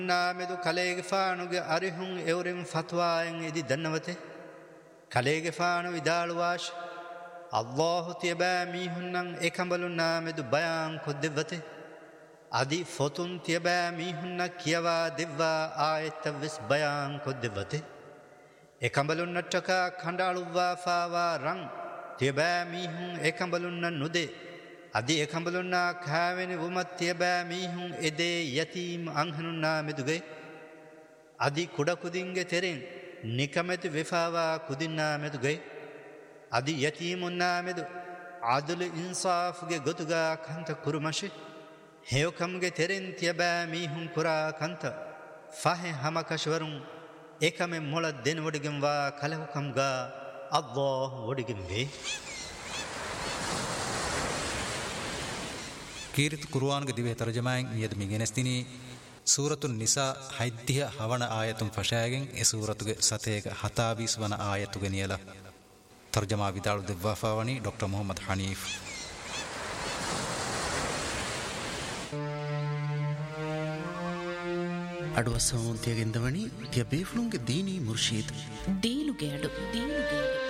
නාමෙදු කලේගෆානුගේ අරිහුන් එවරින් ෆත්වායෙන් ඉදි දන්නවතේ කලේගෆානු විදාළුවාශ අල්ලාහ් තියබෑ මීහුන්නන් එකඹලු නාමෙදු බයාන් කොද්දෙවතේ අදි ෆොතුන් තියබෑ මීහුන්න කියවා දෙව්වා ආයත විස් බයාන් කොද්දෙවතේ එකඹලුන්නට්ටක කණ්ඩාළුවා ෆාවා රං තියබෑ මීහුන් එකඹලුන්න නුදේ අදි එකඹලුන්නා කාවෙනි වුමත් තියබෑ මීහුන් එදේ යතීම් අංහනුන්නා මෙදුගේ අදි කුඩකුදින්ගේ තෙරෙන් නිකමැති වෙෆාවා කුදින්නා මෙදුගේ අදි යතීමුන්නා මෙදු ආදුල ඉන්සාෆ්ගේ ගොතුගා කන්ත කුරුමශි හේයකම්ගේ තෙරෙන් තියබෑ මීහුන් කුරා කන්ත ෆහේ හමකශවරුන් එකම මොළ දෙන වඩිගෙන් වා කලහුකම්ගා අල්ලාහ් වඩිගෙන් වේ කීරිත් කුර්ආන්ගේ දිවේ තර්ජමායෙන් ඊයද මිගෙනස්තිනි සූරතුන් නිසා හයිද්දිය හවන ආයතුන් ෆෂායගෙන් ඒ සූරතුගේ සතේක 27 වන ආයතුගේ නියලා තර්ජමා විදාළු දෙව්වාෆාවනි ඩොක්ටර් මොහම්මද් හනීෆ් අඩුවසෝන් තියගෙන්දවනි තිය බේෆ්ලුන්ගේ දීනී මුර්ෂීද් දීනුගේ අඩු